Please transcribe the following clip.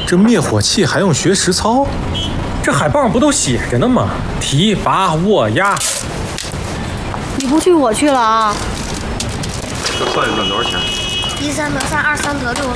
这灭火器还用学实操？ 这海报不都写着呢吗？提拔握压。 你不去我去了啊！ 这算一算多少钱？ 13得3，23得6。